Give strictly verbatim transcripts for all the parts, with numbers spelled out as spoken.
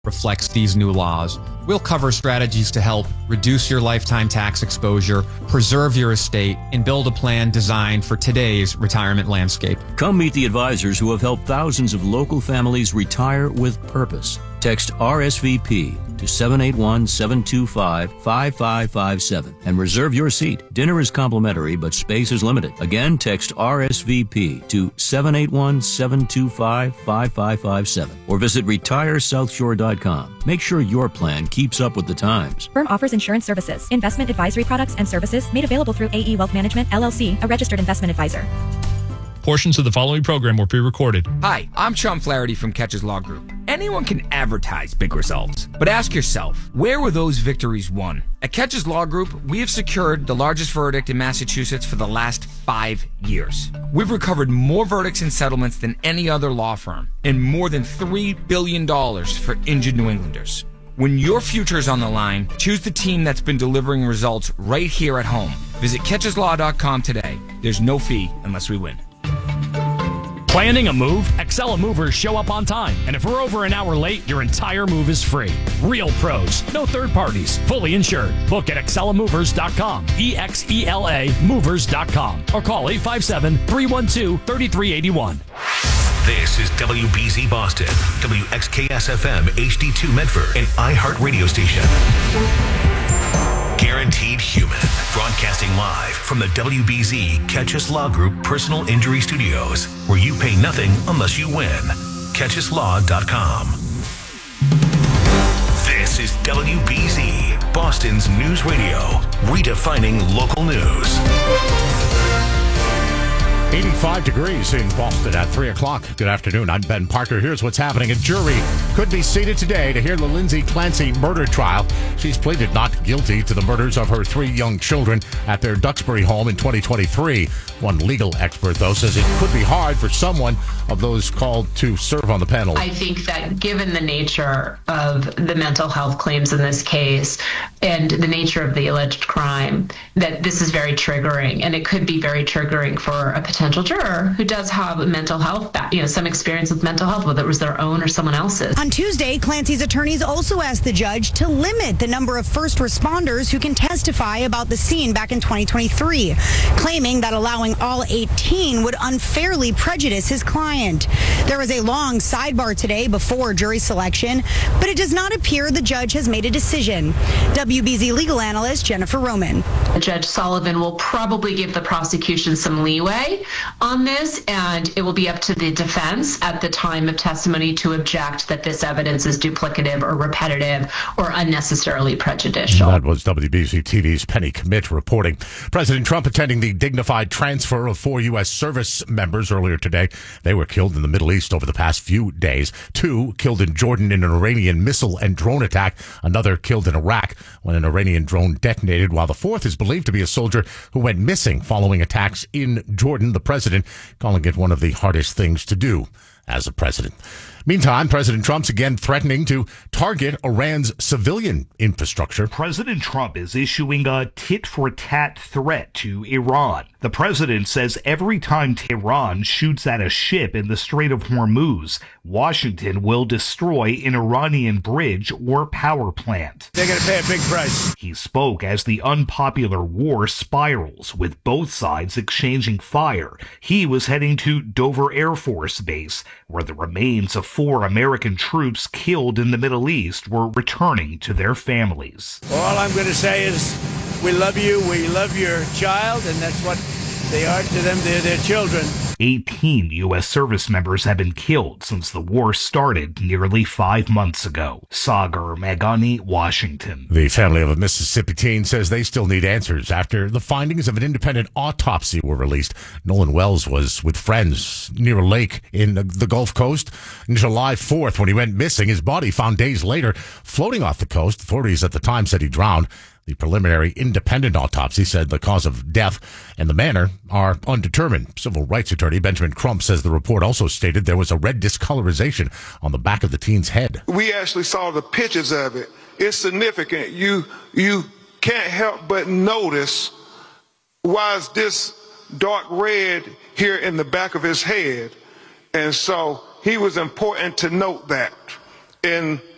reflects these new laws. We'll cover strategies to help reduce your lifetime tax exposure, preserve your estate, and build a plan designed for today's retirement landscape. Come meet the advisors who have helped thousands of local families retire with purpose. Text R S V P to seven eight one, seven two five, five five five seven and reserve your seat. Dinner is complimentary, but space is limited. Again, text R S V P to seven eight one, seven two five, five five five seven or visit retire south shore dot com. Make sure your plan keeps up with the times. Firm offers insurance services, investment advisory products and services made available through A E Wealth Management, L L C, a registered investment advisor. Portions of the following program were pre-recorded. Hi, I'm Sean Flaherty from Catches Law Group. Anyone can advertise big results, but ask yourself, where were those victories won? At Catches Law Group, we have secured the largest verdict in Massachusetts for the last five years. We've recovered more verdicts and settlements than any other law firm, and more than three billion dollars for injured New Englanders. When your future is on the line, choose the team that's been delivering results right here at home. Visit catches law dot com today. There's no fee unless we win. Planning a move? Excella Movers show up on time. And if we're over an hour late, your entire move is free. Real pros, no third parties, fully insured. Book at excella movers dot com, E X E L A movers dot com. Or call eight five seven, three one two, three three eight one. This is W B Z Boston, W X K S F M H D two Medford, an iHeart radio station. Guaranteed Human, broadcasting live from the W B Z Catches Law Group Personal Injury Studios, where you pay nothing unless you win. catches law dot com. This is W B Z, Boston's news radio, redefining local news. eighty-five degrees in Boston at three o'clock. Good afternoon. I'm Ben Parker. Here's what's happening. A jury could be seated today to hear the Lindsay Clancy murder trial. She's pleaded not guilty to the murders of her three young children at their Duxbury home in twenty twenty-three. One legal expert, though, says it could be hard for someone of those called to serve on the panel. I think that given the nature of the mental health claims in this case and the nature of the alleged crime, that this is very triggering, and it could be very triggering for a potential juror who does have a mental health, you know, some experience with mental health, whether it was their own or someone else's. On Tuesday, Clancy's attorneys also asked the judge to limit the number of first responders who can testify about the scene back in twenty twenty-three, claiming that allowing all eighteen would unfairly prejudice his client. There was a long sidebar today before jury selection, but it does not appear the judge has made a decision. W B Z legal analyst Jennifer Roman. Judge Sullivan will probably give the prosecution some leeway on this, and it will be up to the defense at the time of testimony to object that this evidence is duplicative or repetitive or unnecessarily prejudicial. That was W B Z T V's Penny Commit reporting. President Trump attending the dignified transfer of four U S service members earlier today. They were killed in the Middle East over the past few days. Two killed in Jordan in an Iranian missile and drone attack. Another killed in Iraq when an Iranian drone detonated, while the fourth is believed to be a soldier who went missing following attacks in Jordan. The president calling it one of the hardest things to do as a president. Meantime, President Trump's again threatening to target Iran's civilian infrastructure. President Trump is issuing a tit-for-tat threat to Iran. The president says every time Tehran shoots at a ship in the Strait of Hormuz, Washington will destroy an Iranian bridge or power plant. They're going to pay a big price. He spoke as the unpopular war spirals, with both sides exchanging fire. He was heading to Dover Air Force Base, where the remains of four American troops killed in the Middle East were returning to their families. All I'm going to say is we love you, we love your child, and that's what they are to them. They're their children. eighteen U S service members have been killed since the war started nearly five months ago. Sagar Magani, Washington. The family of a Mississippi teen says they still need answers after the findings of an independent autopsy were released. Nolan Wells was with friends near a lake in the Gulf Coast on July fourth when he went missing. His body found days later floating off the coast. Authorities at the time said he drowned. The preliminary independent autopsy said the cause of death and the manner are undetermined. Civil rights attorney Benjamin Crump says the report also stated there was a red discolorization on the back of the teen's head. We actually saw the pictures of it. It's significant. You you can't help but notice, why is this dark red here in the back of his head? And so he was important to note that. And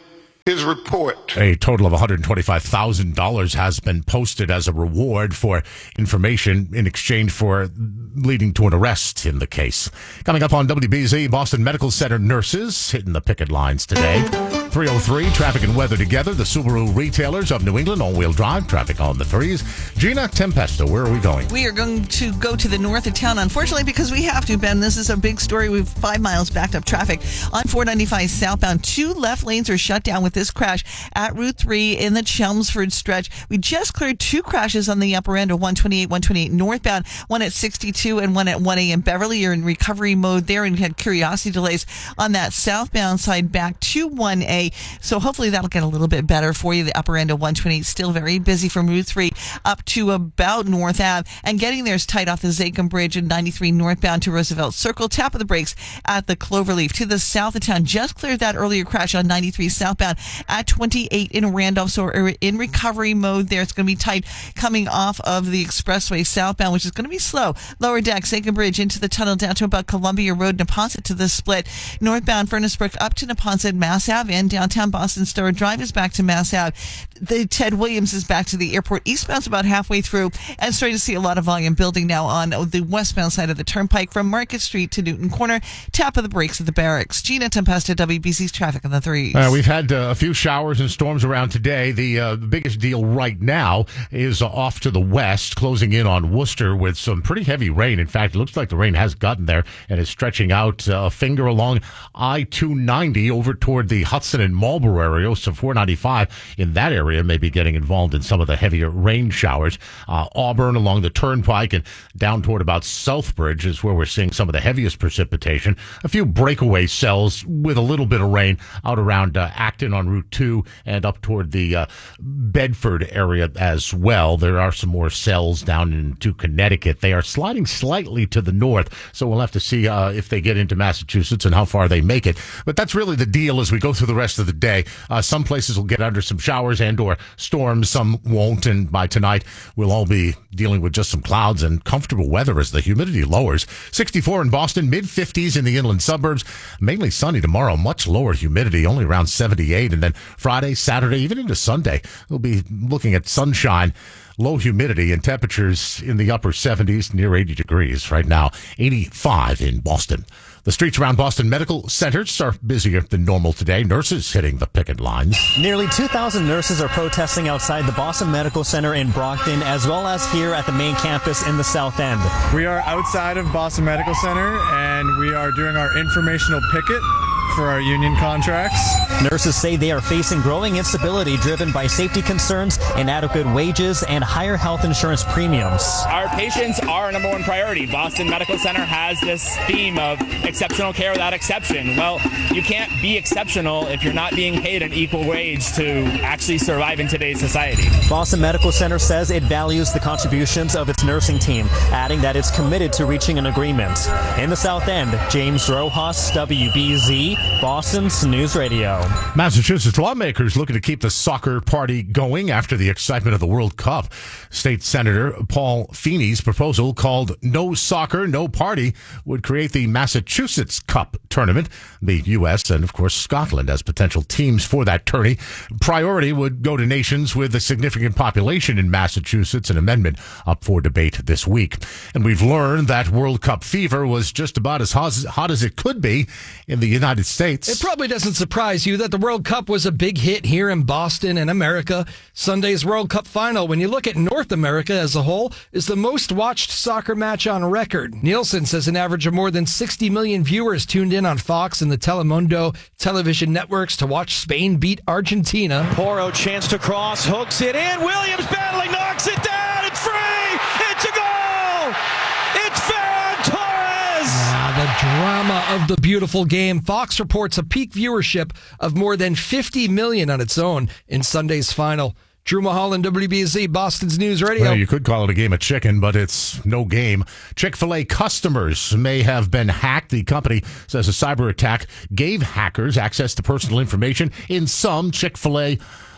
his report. A total of one hundred twenty-five thousand dollars has been posted as a reward for information in exchange for leading to an arrest in the case. Coming up on W B Z, Boston Medical Center nurses hitting the picket lines today. three oh three, traffic and weather together. The Subaru retailers of New England, all-wheel drive, traffic on the threes. Gina Tempesta, where are we going? We are going to go to the north of town, unfortunately, because we have to, Ben. This is a big story. We've five miles backed up traffic on four ninety-five southbound. Two left lanes are shut down with this crash at Route three in the Chelmsford stretch. We just cleared two crashes on the upper end of one twenty-eight, one twenty-eight northbound, one at sixty-two and one at one A in Beverly. You're in recovery mode there, and you had curiosity delays on that southbound side back to one A. So hopefully that'll get a little bit better for you. The upper end of one twenty-eight still very busy from Route three up to about North Ave, and getting there is tight off the Zachem Bridge and ninety-three northbound to Roosevelt Circle. Tap of the brakes at the Cloverleaf. To the south of town, just cleared that earlier crash on ninety-three southbound at twenty-eight in Randolph. So we're in recovery mode there. It's going to be tight coming off of the expressway southbound, which is going to be slow. Lower deck, Zachem Bridge into the tunnel down to about Columbia Road, Neponset to the split. Northbound Furnace Brook up to Neponset, Mass Ave, and downtown Boston Star Drive is back to Mass Ave. The Ted Williams is back to the airport. Eastbound's about halfway through, and starting to see a lot of volume building now on the westbound side of the turnpike from Market Street to Newton Corner. Tap of the brakes at the barracks. Gina Tempesta, W B C's traffic on the threes. Uh, we've had uh, a few showers and storms around today. The, uh, the biggest deal right now is uh, off to the west, closing in on Worcester with some pretty heavy rain. In fact, it looks like the rain has gotten there and is stretching out uh, a finger along I two ninety over toward the Hudson and Marlboro area. So four ninety-five in that area may be getting involved in some of the heavier rain showers. Uh, Auburn along the turnpike and down toward about Southbridge is where we're seeing some of the heaviest precipitation. A few breakaway cells with a little bit of rain out around uh, Acton on Route two and up toward the uh, Bedford area as well. There are some more cells down into Connecticut. They are sliding slightly to the north, so we'll have to see uh, if they get into Massachusetts and how far they make it. But that's really the deal as we go through the rest of the day. Uh, some places will get under some showers and or storms, some won't, and by tonight we'll all be dealing with just some clouds and comfortable weather as the humidity lowers. sixty-four in Boston, mid fifties in the inland suburbs, mainly sunny tomorrow, much lower humidity, only around seventy-eight, and then Friday, Saturday, even into Sunday, we'll be looking at sunshine, low humidity, and temperatures in the upper seventies, near eighty degrees right now, eighty-five in Boston. The streets around Boston Medical Centers are busier than normal today. Nurses hitting the picket lines. Nearly two thousand nurses are protesting outside the Boston Medical Center in Brockton, as well as here at the main campus in the South End. We are outside of Boston Medical Center, and we are doing our informational picket for our union contracts. Nurses say they are facing growing instability driven by safety concerns, inadequate wages, and higher health insurance premiums. Our patients are our number one priority. Boston Medical Center has this theme of exceptional care without exception. Well, you can't be exceptional if you're not being paid an equal wage to actually survive in today's society. Boston Medical Center says it values the contributions of its nursing team, adding that it's committed to reaching an agreement. In the South End, James Rojas, W B Z, Boston's News Radio. Massachusetts lawmakers looking to keep the soccer party going after the excitement of the World Cup. State Senator Paul Feeney's proposal, called No Soccer, No Party, would create the Massachusetts Cup tournament. The U S and, of course, Scotland as potential teams for that tourney. Priority would go to nations with a significant population in Massachusetts, an amendment up for debate this week. And we've learned that World Cup fever was just about as hot as it could be in the United States. It probably doesn't surprise you that the World Cup was a big hit here in Boston and America. Sunday's World Cup final, when you look at North America as a whole, is the most watched soccer match on record. Nielsen says an average of more than sixty million viewers tuned in on Fox and the Telemundo television networks to watch Spain beat Argentina. Porro chance to cross, hooks it in. Williams battling, knocks it down. It's free. It's a goal. It's Ferran Torres. Ah, the drama of the beautiful game. Fox reports a peak viewership of more than fifty million on its own in Sunday's final. Drew Mulholland, W B Z, Boston's News Radio. Well, you could call it a game of chicken, but it's no game. Chick-fil-A customers may have been hacked. The company says a cyber attack gave hackers access to personal information in some Chick-fil-A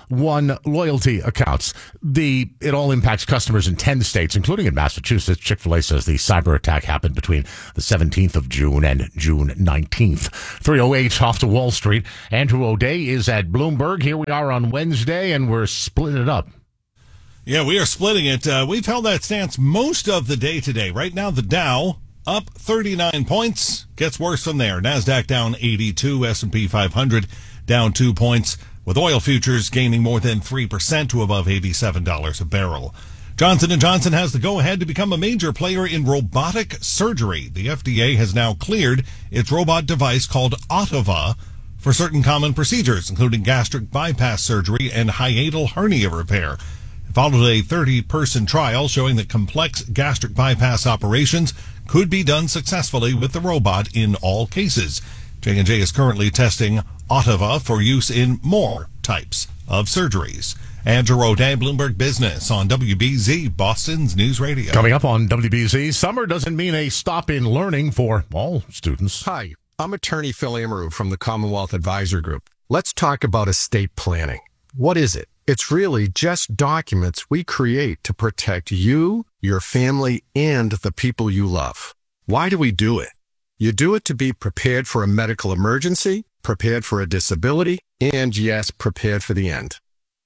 One loyalty accounts. The It all impacts customers in ten states, including in Massachusetts. Chick-fil-A says the cyber attack happened between the seventeenth of June and June nineteenth. three oh eight off to Wall Street. Andrew O'Day is at Bloomberg. Here we are on Wednesday, and we're splitting it up. Yeah, we are splitting it. Uh, we've held that stance most of the day today. Right now, the Dow up thirty-nine points. Gets worse from there. NASDAQ down eighty-two. S and P five hundred down two points, with oil futures gaining more than three percent to above eighty-seven dollars a barrel. Johnson and Johnson has the go-ahead to become a major player in robotic surgery. The F D A has now cleared its robot device called Ottava for certain common procedures, including gastric bypass surgery and hiatal hernia repair. Followed a thirty-person trial showing that complex gastric bypass operations could be done successfully with the robot in all cases. J and J is currently testing Ottava for use in more types of surgeries. Andrew O'Day, Bloomberg Business on W B Z, Boston's News Radio. Coming up on W B Z, summer doesn't mean a stop in learning for all students. Hi, I'm attorney Phil Amaru from the Commonwealth Advisory Group. Let's talk about estate planning. What is it? It's really just documents we create to protect you, your family, and the people you love. Why do we do it? You do it to be prepared for a medical emergency, prepared for a disability, and yes, prepared for the end.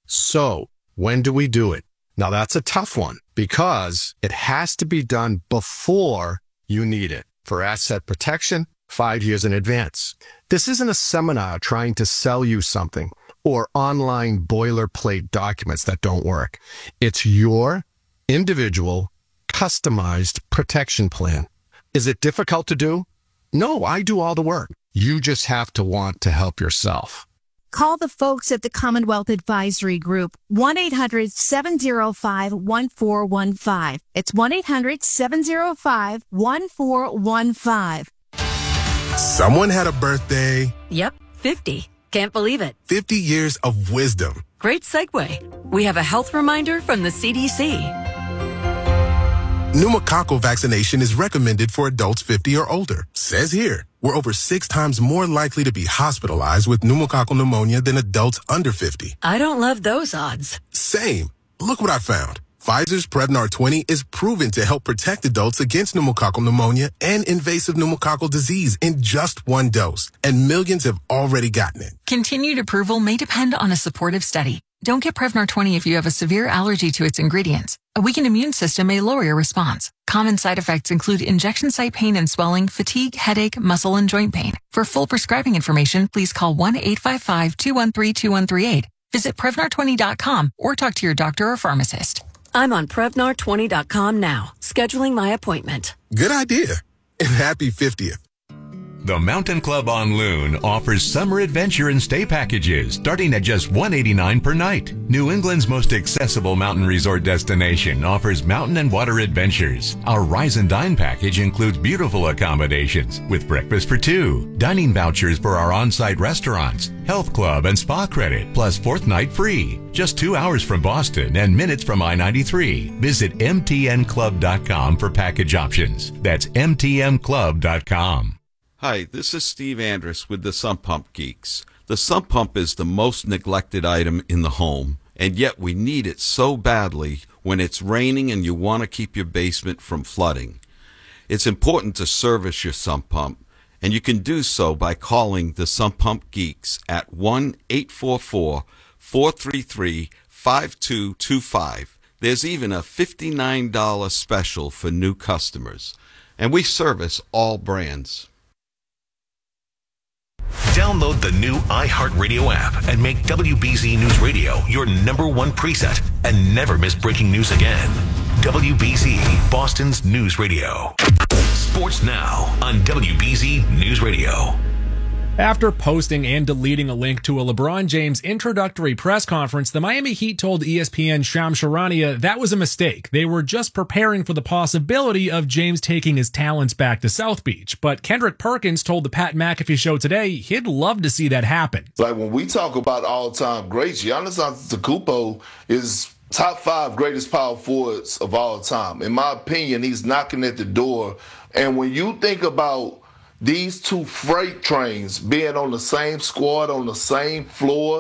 So, when do we do it? Now that's a tough one because it has to be done before you need it. For asset protection, five years in advance. This isn't a seminar trying to sell you something or online boilerplate documents that don't work. It's your individual, customized protection plan. Is it difficult to do? No, I do all the work. You just have to want to help yourself. Call the folks at the Commonwealth Advisory Group, one eight hundred seven oh five one four one five. It's one eight hundred seven oh five one four one five. Someone had a birthday. Yep, fifty. Can't believe it. fifty years of wisdom. Great segue. We have a health reminder from the C D C. Pneumococcal vaccination is recommended for adults fifty or older. Says here, we're over six times more likely to be hospitalized with pneumococcal pneumonia than adults under fifty. I don't love those odds. Same. Look what I found. Pfizer's Prevnar twenty is proven to help protect adults against pneumococcal pneumonia and invasive pneumococcal disease in just one dose. And millions have already gotten it. Continued approval may depend on a supportive study. Don't get Prevnar twenty if you have a severe allergy to its ingredients. A weakened immune system may lower your response. Common side effects include injection site pain and swelling, fatigue, headache, muscle, and joint pain. For full prescribing information, please call one eight five five two one three two one three eight. Visit Prevnar twenty dot com or talk to your doctor or pharmacist. I'm on Prevnar twenty dot com now, scheduling my appointment. Good idea. And happy fiftieth. The Mountain Club on Loon offers summer adventure and stay packages starting at just one hundred eighty-nine dollars per night. New England's most accessible mountain resort destination offers mountain and water adventures. Our Rise and Dine package includes beautiful accommodations with breakfast for two, dining vouchers for our on-site restaurants, health club and spa credit, plus fourth night free. Just two hours from Boston and minutes from I ninety-three. Visit M T N club dot com for package options. That's M T N club dot com. Hi, this is Steve Andrus with the Sump Pump Geeks. The sump pump is the most neglected item in the home, and yet we need it so badly when it's raining and you want to keep your basement from flooding. It's important to service your sump pump, and you can do so by calling the Sump Pump Geeks at one eight four four, four three three, five two two five. There's even a fifty-nine dollars special for new customers, and we service all brands. Download the new iHeartRadio app and make W B Z News Radio your number one preset and never miss breaking news again. W B Z, Boston's News Radio. Sports now on W B Z News Radio. After posting and deleting a link to a LeBron James introductory press conference, the Miami Heat told E S P N Shams Charania that was a mistake. They were just preparing for the possibility of James taking his talents back to South Beach. But Kendrick Perkins told the Pat McAfee show today he'd love to see that happen. Like when we talk about all-time greats, Giannis Antetokounmpo is top five greatest power forwards of all time. In my opinion, he's knocking at the door. And when you think about these two freight trains being on the same squad, on the same floor,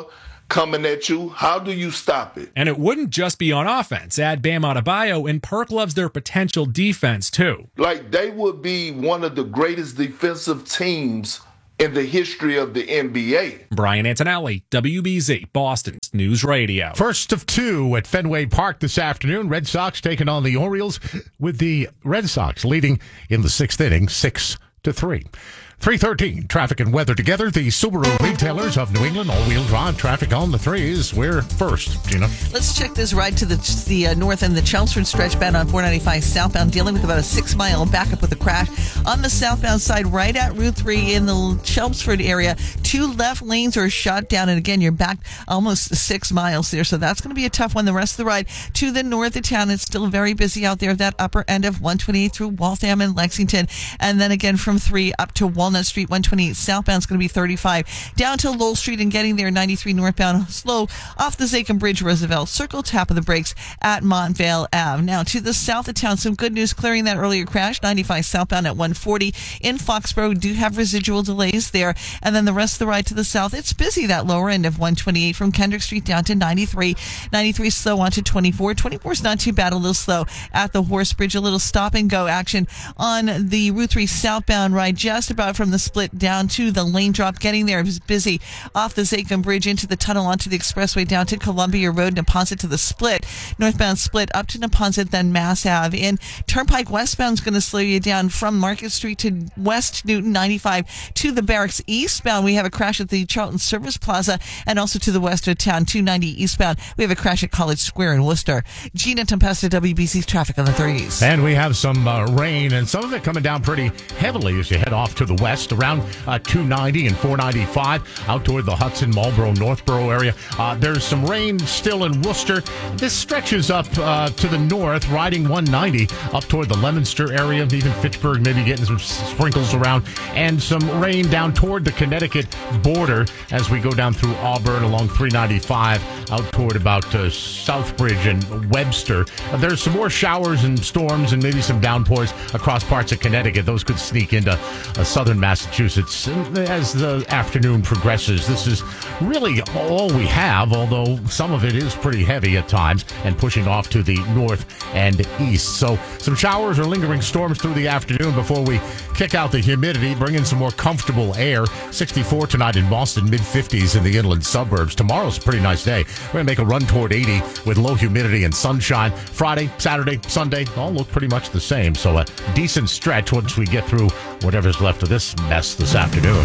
coming at you. How do you stop it? And it wouldn't just be on offense. Add Bam Adebayo, and Perk loves their potential defense, too. Like, they would be one of the greatest defensive teams in the history of the N B A. Brian Antonelli, W B Z, Boston's News Radio. First of two at Fenway Park this afternoon. Red Sox taking on the Orioles, with the Red Sox leading in the sixth inning, six to three. three thirteen, traffic and weather together. The Subaru retailers of New England, all-wheel drive traffic on the threes. We're first, Gina. Let's check this ride to the the uh, north end, the Chelmsford stretch bound on four ninety-five southbound, dealing with about a six-mile backup with a crash. On the southbound side, right at Route three in the Chelmsford area, two left lanes are shut down, and again, you're back almost six miles there, so that's going to be a tough one. The rest of the ride to the north of town, it's still very busy out there, that upper end of one twenty-eight through Waltham and Lexington, and then again from three up to Walnut Street, one twenty-eight southbound is going to be thirty-five. Down to Lowell Street and getting there, ninety-three northbound, slow off the Zachem Bridge, Roosevelt Circle, tap of the brakes at Montvale Avenue. Now to the south of town, some good news clearing that earlier crash, ninety-five southbound at one forty in Foxborough. We do have residual delays there. And then the rest of the ride to the south, it's busy, that lower end of one twenty-eight from Kendrick Street down to ninety-three. ninety-three slow on to twenty-four. twenty-four is not too bad, a little slow at the Horse Bridge. A little stop and go action on the Route three southbound ride, just about from the split down to the lane drop. Getting there is busy off the Zachem Bridge into the tunnel onto the expressway down to Columbia Road, Neponset to the split. Northbound split up to Neponset, then Mass Ave. In Turnpike westbound is going to slow you down from Market Street to West Newton, ninety-five to the Barracks. Eastbound, we have a crash at the Charlton Service Plaza, and also to the west of town, two ninety eastbound. We have a crash at College Square in Worcester. Gina Tempesta, W B C's traffic on the threes. And we have some uh, rain, and some of it coming down pretty heavily as you head off to the west around uh, two ninety and four ninety-five out toward the Hudson, Marlboro, Northborough area. Uh, there's some rain still in Worcester. This stretches up uh, to the north, riding one ninety up toward the Leominster area, even Fitchburg maybe getting some sprinkles around, and some rain down toward the Connecticut border as we go down through Auburn along three ninety-five out toward about uh, Southbridge and Webster. Uh, there's some more showers and storms and maybe some downpours across parts of Connecticut. Those could sneak into uh, southern Massachusetts as the afternoon progresses. This is really all we have, although some of it is pretty heavy at times and pushing off to the north and east. So some showers or lingering storms through the afternoon before we kick out the humidity, bring in some more comfortable air. sixty-four tonight in Boston, mid fifties in the inland suburbs. Tomorrow's a pretty nice day. We're going to make a run toward eighty with low humidity and sunshine. Friday, Saturday, Sunday all look pretty much the same. So a decent stretch once we get through whatever's left of this mess this afternoon.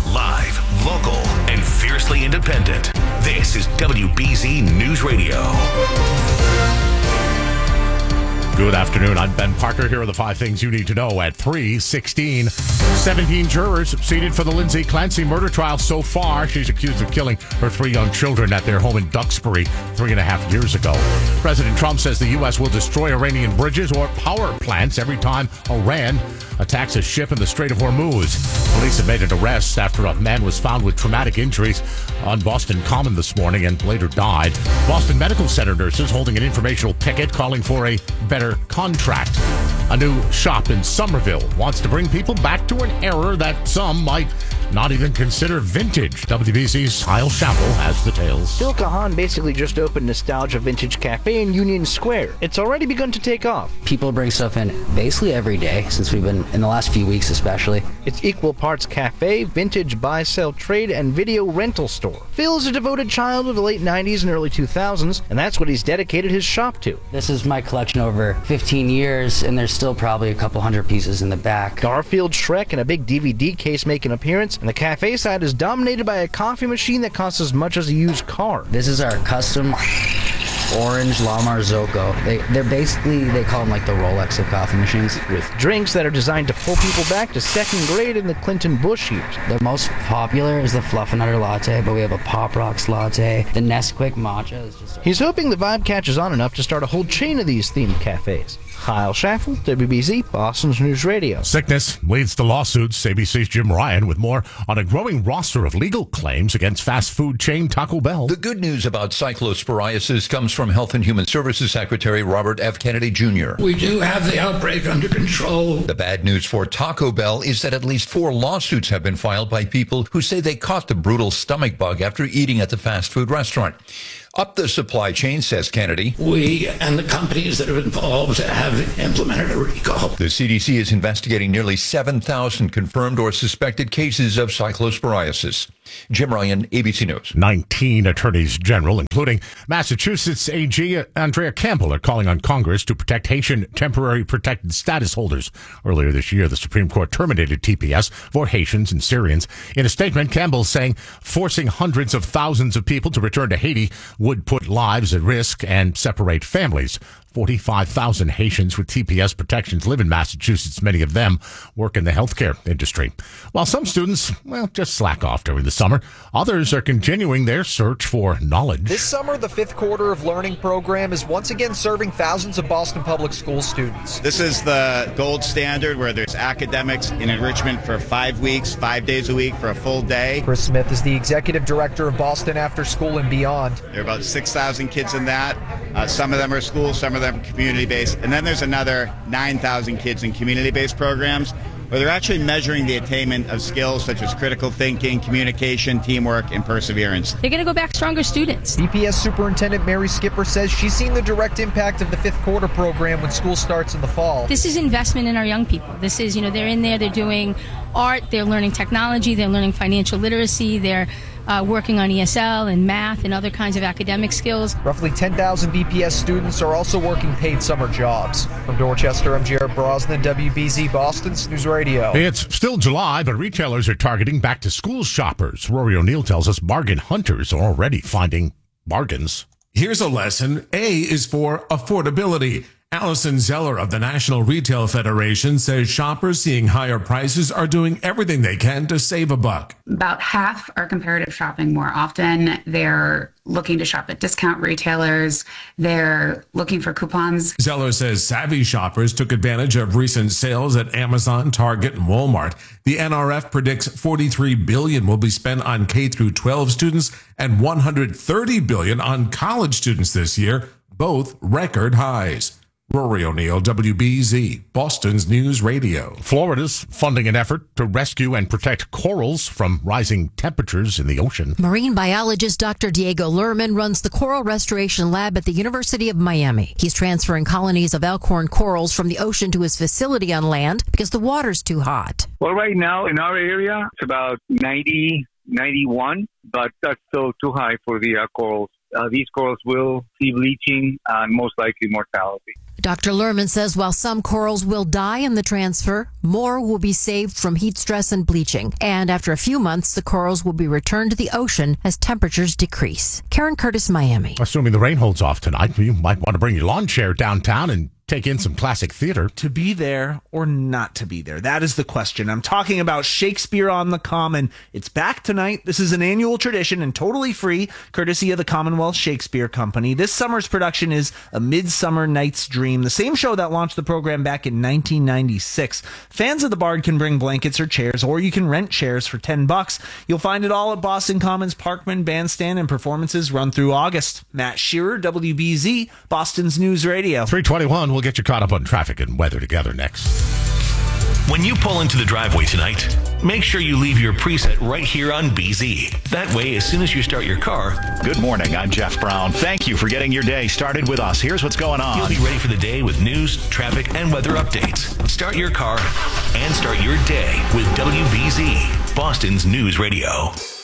Live, local, and fiercely independent. This is W B Z News Radio. Good afternoon. I'm Ben Parker. Here are the five things you need to know at three sixteen. seventeen jurors seated for the Lindsay Clancy murder trial so far. She's accused of killing her three young children at their home in Duxbury three and a half years ago. President Trump says the U S will destroy Iranian bridges or power plants every time Iran attacks a ship in the Strait of Hormuz. Police have made an arrest after a man was found with traumatic injuries on Boston Common this morning and later died. Boston Medical Center nurses holding an informational picket calling for a better contract. A new shop in Somerville wants to bring people back to an era that some might not even consider vintage. W B C's Kyle Shamble has the tales. Bill Kahan basically just opened Nostalgia Vintage Cafe in Union Square. It's already begun to take off. People bring stuff in basically every day since we've been in the last few weeks especially. It's equal parts cafe, vintage buy, sell, trade, and video rental store. Phil is a devoted child of the late nineties and early two thousands, and that's what he's dedicated his shop to. This is my collection over fifteen years, and there's still probably a couple hundred pieces in the back. Garfield, Shrek, and a big D V D case make an appearance, and the cafe side is dominated by a coffee machine that costs as much as a used car. This is our custom orange La Marzocco. They, they're basically, they call them like the Rolex of coffee machines. With drinks that are designed to pull people back to second grade in the Clinton Bush years. The most popular is the Fluffernutter Latte, but we have a Pop Rocks Latte. The Nesquik Matcha is just... He's hoping the vibe catches on enough to start a whole chain of these themed cafes. Kyle Schaffel, W B Z, Boston's News Radio. Sickness leads to lawsuits. A B C's Jim Ryan with more on a growing roster of legal claims against fast food chain Taco Bell. The good news about cyclosporiasis comes from Health and Human Services Secretary Robert F. Kennedy Junior We do have the outbreak under control. The bad news for Taco Bell is that at least four lawsuits have been filed by people who say they caught the brutal stomach bug after eating at the fast food restaurant. Up the supply chain, says Kennedy. We and the companies that are involved have implemented a recall. The C D C is investigating nearly seven thousand confirmed or suspected cases of cyclosporiasis. Jim Ryan, A B C News. nineteen attorneys general, including Massachusetts A G Andrea Campbell, are calling on Congress to protect Haitian temporary protected status holders. Earlier this year, the Supreme Court terminated T P S for Haitians and Syrians. In a statement, Campbell saying forcing hundreds of thousands of people to return to Haiti would put lives at risk and separate families. forty-five thousand Haitians with T P S protections live in Massachusetts. Many of them work in the healthcare industry. While some students, well, just slack off during the summer, others are continuing their search for knowledge. This summer, the fifth quarter of learning program is once again serving thousands of Boston Public School students. This is the gold standard where there's academics and enrichment for five weeks, five days a week for a full day. Chris Smith is the executive director of Boston After School and Beyond. There are about six thousand kids in that. Uh, some of them are school, some of them community-based, and then there's another nine thousand kids in community-based programs where they're actually measuring the attainment of skills such as critical thinking, communication, teamwork, and perseverance. They're going to go back stronger students. B P S Superintendent Mary Skipper says she's seen the direct impact of the fifth quarter program when school starts in the fall. This is investment in our young people. This is, you know, they're in there, they're doing art, they're learning technology, they're learning financial literacy, they're Uh, working on E S L and math and other kinds of academic skills. Roughly ten thousand B P S students are also working paid summer jobs. From Dorchester, I'm Jared Brosnan, W B Z Boston's News Radio. It's still July, but retailers are targeting back-to-school shoppers. Rory O'Neill tells us bargain hunters are already finding bargains. Here's a lesson. A is for affordability. Allison Zeller of the National Retail Federation says shoppers seeing higher prices are doing everything they can to save a buck. About half are comparative shopping more often. They're looking to shop at discount retailers. They're looking for coupons. Zeller says savvy shoppers took advantage of recent sales at Amazon, Target, and Walmart. The N R F predicts forty-three billion dollars will be spent on K through twelve students and one hundred thirty billion dollars on college students this year, both record highs. Rory O'Neill, W B Z, Boston's News Radio. Florida's funding an effort to rescue and protect corals from rising temperatures in the ocean. Marine biologist Doctor Diego Lerman runs the Coral Restoration Lab at the University of Miami. He's transferring colonies of elkhorn corals from the ocean to his facility on land because the water's too hot. Well, right now in our area, it's about ninety, ninety-one, but that's still too high for the uh, corals. Uh, these corals will see bleaching and most likely mortality. Doctor Lerman says while some corals will die in the transfer, more will be saved from heat stress and bleaching. And after a few months, the corals will be returned to the ocean as temperatures decrease. Karen Curtis, Miami. Assuming the rain holds off tonight, you might want to bring your lawn chair downtown and take in some classic theater. To be there or not to be there? That is the question. I'm talking about Shakespeare on the Common. It's back tonight. This is an annual tradition and totally free, courtesy of the Commonwealth Shakespeare Company. This summer's production is A Midsummer Night's Dream, the same show that launched the program back in nineteen ninety-six. Fans of the Bard can bring blankets or chairs, or you can rent chairs for ten bucks. You'll find it all at Boston Commons Parkman Bandstand, and performances run through August. Matt Shearer, W B Z, Boston's News Radio. three twenty-one. We'll get you caught up on traffic and weather together next. When you pull into the driveway tonight, make sure you leave your preset right here on B Z. That way, as soon as you start your car... Good morning, I'm Jeff Brown. Thank you for getting your day started with us. Here's what's going on. You'll be ready for the day with news, traffic, and weather updates. Start your car and start your day with W B Z, Boston's News Radio.